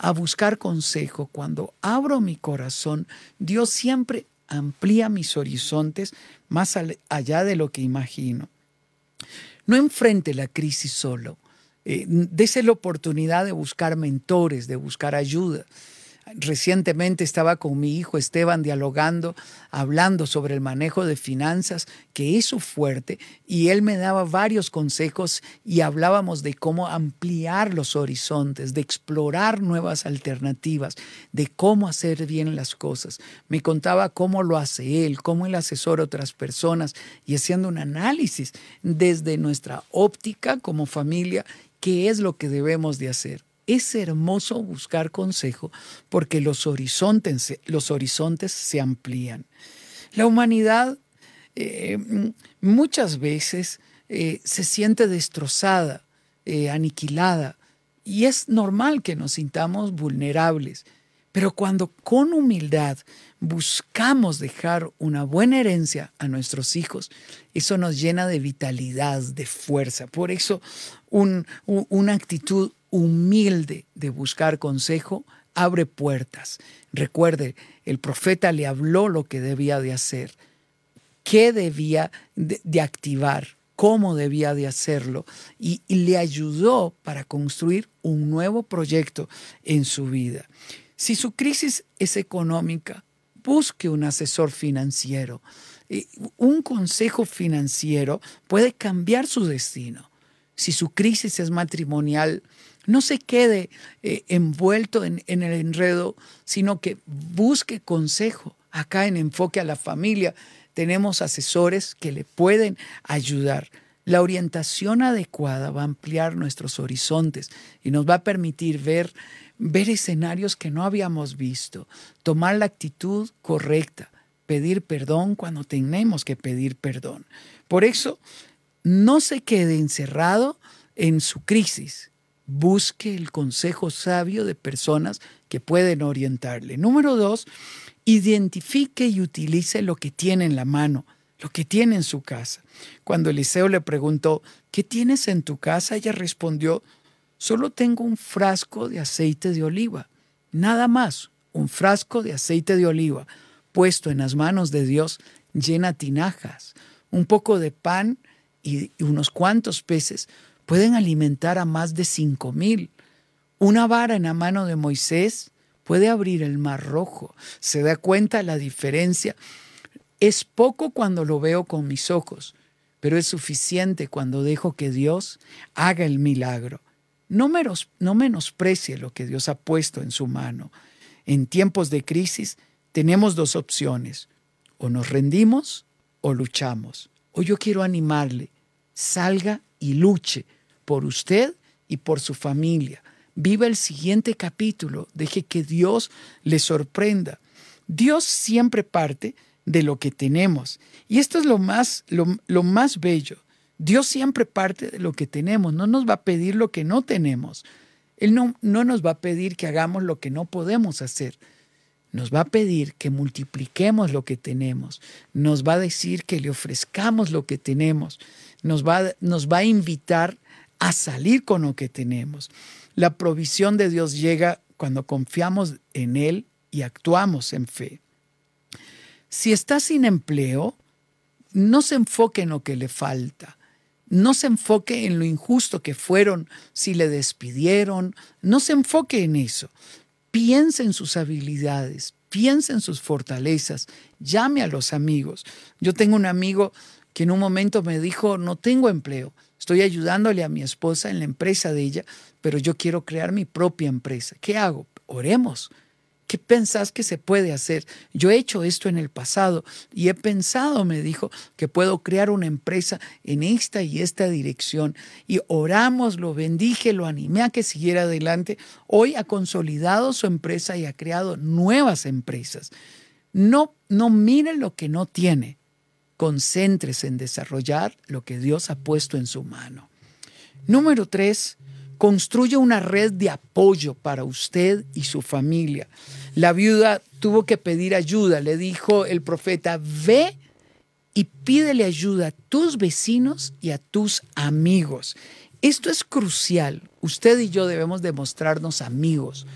a buscar consejo, cuando abro mi corazón, Dios siempre amplía mis horizontes más allá de lo que imagino. No enfrente la crisis solo. Dese la oportunidad de buscar mentores, de buscar ayuda. Recientemente estaba con mi hijo Esteban dialogando, hablando sobre el manejo de finanzas, que es su fuerte, y él me daba varios consejos y hablábamos de cómo ampliar los horizontes, de explorar nuevas alternativas, de cómo hacer bien las cosas. Me contaba cómo lo hace él, cómo él asesora a otras personas y haciendo un análisis desde nuestra óptica como familia, qué es lo que debemos de hacer. Es hermoso buscar consejo porque los horizontes se amplían. La humanidad muchas veces se siente destrozada, aniquilada, y es normal que nos sintamos vulnerables. Pero cuando con humildad buscamos dejar una buena herencia a nuestros hijos, eso nos llena de vitalidad, de fuerza. Por eso una actitud humilde de buscar consejo abre puertas. Recuerde, el profeta le habló lo que debía de hacer, qué debía de activar, cómo debía de hacerlo y le ayudó para construir un nuevo proyecto en su vida. Si su crisis es económica, busque un asesor financiero. Un consejo financiero puede cambiar su destino. Si su crisis es matrimonial, no se quede envuelto en el enredo, sino que busque consejo. Acá en Enfoque a la Familia tenemos asesores que le pueden ayudar. La orientación adecuada va a ampliar nuestros horizontes y nos va a permitir ver escenarios que no habíamos visto, tomar la actitud correcta, pedir perdón cuando tenemos que pedir perdón. Por eso, no se quede encerrado en su crisis. Busque el consejo sabio de personas que pueden orientarle. Número 2, identifique y utilice lo que tiene en la mano, lo que tiene en su casa. Cuando Eliseo le preguntó, ¿qué tienes en tu casa? Ella respondió, solo tengo un frasco de aceite de oliva. Nada más, un frasco de aceite de oliva puesto en las manos de Dios llena tinajas. Un poco de pan y unos cuantos peces pueden alimentar a más de 5,000. Una vara en la mano de Moisés puede abrir el mar rojo. ¿Se da cuenta la diferencia? Es poco cuando lo veo con mis ojos, pero es suficiente cuando dejo que Dios haga el milagro. No menosprecie lo que Dios ha puesto en su mano. En tiempos de crisis tenemos 2 opciones. O nos rendimos o luchamos. Hoy yo quiero animarle. Salga y luche por usted y por su familia. Viva el siguiente capítulo. Deje que Dios le sorprenda. Dios siempre parte de lo que tenemos. Y esto es lo más bello. Dios siempre parte de lo que tenemos. No nos va a pedir lo que no tenemos. Él no nos va a pedir que hagamos lo que no podemos hacer. Nos va a pedir que multipliquemos lo que tenemos. Nos va a decir que le ofrezcamos lo que tenemos. Nos va a invitar a salir con lo que tenemos. La provisión de Dios llega cuando confiamos en Él y actuamos en fe. Si está sin empleo, no se enfoque en lo que le falta. No se enfoque en lo injusto que fueron si le despidieron. No se enfoque en eso. Piense en sus habilidades, piense en sus fortalezas, llame a los amigos. Yo tengo un amigo que en un momento me dijo, no tengo empleo, estoy ayudándole a mi esposa en la empresa de ella, pero yo quiero crear mi propia empresa. ¿Qué hago? Oremos. ¿Qué pensás que se puede hacer? Yo he hecho esto en el pasado y he pensado, me dijo, que puedo crear una empresa en esta y esta dirección. Y oramos, lo bendije, lo animé a que siguiera adelante. Hoy ha consolidado su empresa y ha creado nuevas empresas. No mire lo que no tiene. Concéntrese en desarrollar lo que Dios ha puesto en su mano. Número 3. Construye una red de apoyo para usted y su familia. La viuda tuvo que pedir ayuda. Le dijo el profeta, ve y pídele ayuda a tus vecinos y a tus amigos. Esto es crucial. Usted y yo debemos demostrarnos amigos.